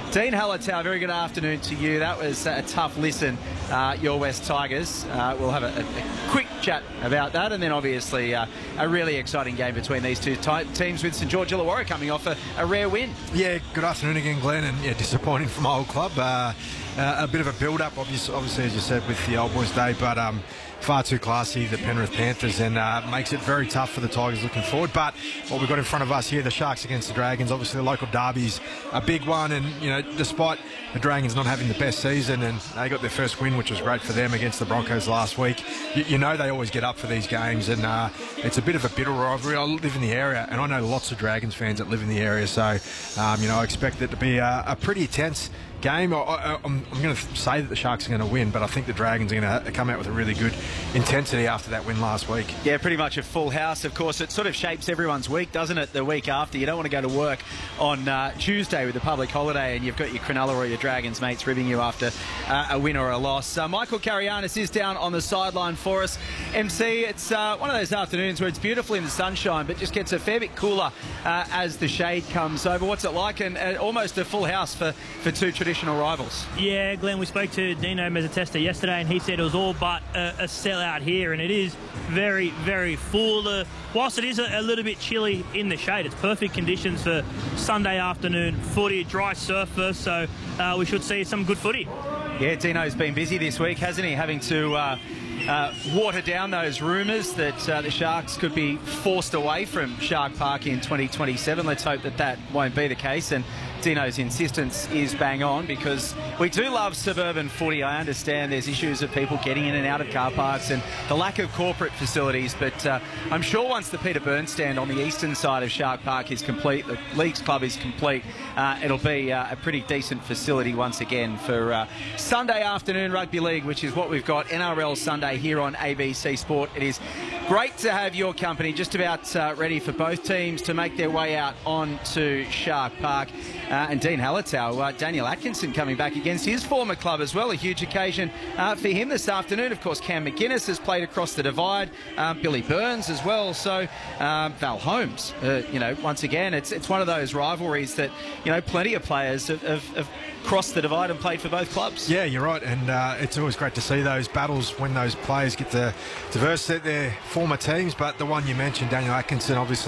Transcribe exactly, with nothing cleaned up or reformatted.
Dean Hallertau, very good afternoon to you. That was a tough listen, uh, your West Tigers. Uh, we'll have a, a, a quick chat about that, and then obviously uh, a really exciting game between these two teams with St George Illawarra coming off a, a rare win. Yeah, good afternoon again, Glenn, and yeah, disappointing from my old club. Uh, uh, a bit of a build-up, obviously, obviously, as you said, with the Old Boys Day, but um, far too classy, the Penrith Panthers, and uh, makes it very tough for the Tigers looking forward. But what we've got in front of us here, the Sharks against the Dragons, obviously the local derby's a big one, and you know, despite the Dragons not having the best season, and they got their first win, which was great for them against the Broncos last week, you, you know they always get up for these games, and uh, it's a bit of a bitter rivalry. I live in the area, and I know lots of Dragons fans that live in the area, so um, you know, I expect it to be a, a pretty tense game. I, I, I'm, I'm going to say that the Sharks are going to win, but I think the Dragons are going to come out with a really good intensity after that win last week. Yeah, pretty much a full house. Of course, it sort of shapes everyone's week, doesn't it, the week after? You don't want to go to work on uh, Tuesday with the public holiday and you've got your Cronulla or your Dragons mates ribbing you after uh, a win or a loss. Uh, Michael Carianis is down on the sideline for us. M C, it's uh, one of those afternoons where it's beautiful in the sunshine, but just gets a fair bit cooler uh, as the shade comes over. What's it like? And uh, almost a full house for, for two traditional rivals. Yeah, Glenn, we spoke to Dino Mezzatesta yesterday and he said it was all but a, a sellout here, and it is very, very full. Uh, whilst it is a, a little bit chilly in the shade, it's perfect conditions for Sunday afternoon footy, dry surface, so uh, we should see some good footy. Yeah, Dino's been busy this week, hasn't he? Having to uh, uh, water down those rumours that uh, the Sharks could be forced away from Shark Park in twenty twenty-seven. Let's hope that that won't be the case, and Dino's insistence is bang on, because we do love suburban footy. I understand there's issues of people getting in and out of car parks and the lack of corporate facilities, but uh, I'm sure once the Peter Burns stand on the eastern side of Shark Park is complete, the Leagues Club is complete, uh, it'll be uh, a pretty decent facility once again for uh, Sunday afternoon rugby league, which is what we've got, N R L Sunday here on A B C Sport. It is great to have your company, just about uh, ready for both teams to make their way out onto Shark Park. Uh, and Dean Hallertau, uh, Daniel Atkinson coming back against his former club as well. A huge occasion uh, for him this afternoon. Of course, Cam McGuinness has played across the divide. Um, Billy Burns as well. So um, Val Holmes, uh, you know, once again, it's it's one of those rivalries that, you know, plenty of players have, have, have crossed the divide and played for both clubs. Yeah, you're right. And uh, it's always great to see those battles when those players get to, to verse their former teams. But the one you mentioned, Daniel Atkinson, obviously